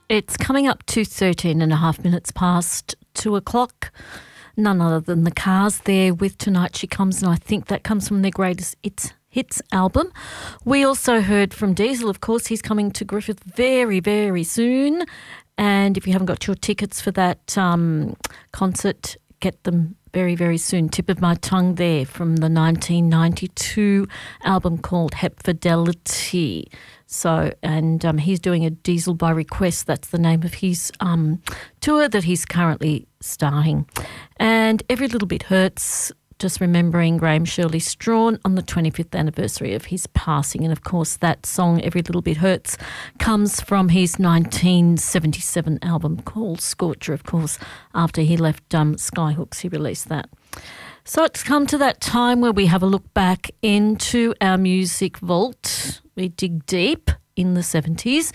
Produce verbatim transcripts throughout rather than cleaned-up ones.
It's coming up to thirteen and a half minutes past two o'clock. None other than the Cars there with Tonight She Comes, and I think that comes from their greatest hits, hits album. We also heard from Diesel, of course. He's coming to Griffith very, very soon. And if you haven't got your tickets for that um, concert, get them very, very soon. Tip of my tongue there from the nineteen ninety-two album called Hepfidelity. So, and um, he's doing a Diesel by Request. That's the name of his um, tour that he's currently starting. And Every Little Bit Hurts, just remembering Graham Shirley Strawn on the twenty-fifth anniversary of his passing. And, of course, that song, Every Little Bit Hurts, comes from his nineteen seventy-seven album called Scorcher, of course. After he left um, Skyhooks, he released that. So it's come to that time where we have a look back into our music vault. We dig deep in the seventies,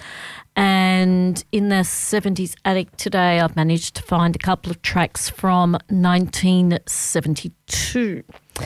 and in the seventies attic today I've managed to find a couple of tracks from nineteen seventy-two.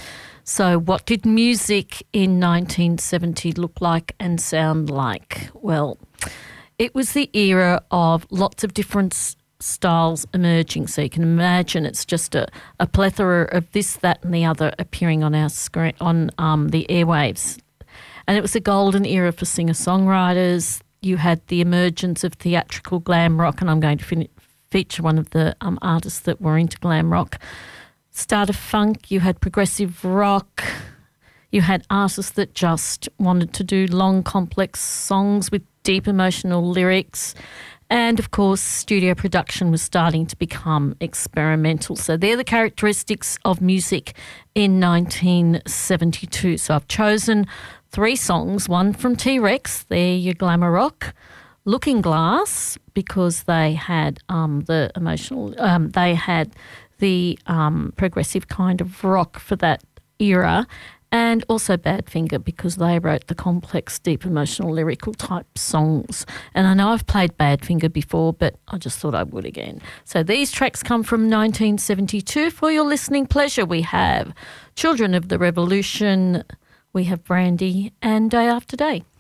So what did music in nineteen seventy look like and sound like? Well, it was the era of lots of different styles emerging, so you can imagine it's just a, a plethora of this, that and the other appearing on our screen, on um, the airwaves. And it was a golden era for singer-songwriters. You had the emergence of theatrical glam rock, and I'm going to fin- feature one of the um, artists that were into glam rock. Start of funk, you had progressive rock, you had artists that just wanted to do long, complex songs with deep emotional lyrics. And, of course, studio production was starting to become experimental. So they're the characteristics of music in nineteen seventy-two. So I've chosen three songs, one from T-Rex, they're your glamour rock, Looking Glass, because they had um, the emotional, um, they had the um, progressive kind of rock for that era, and also Badfinger, because they wrote the complex, deep, emotional, lyrical type songs. And I know I've played Badfinger before, but I just thought I would again. So these tracks come from nineteen seventy-two. For your listening pleasure, we have Children of the Revolution, we have Brandy, and Day After Day.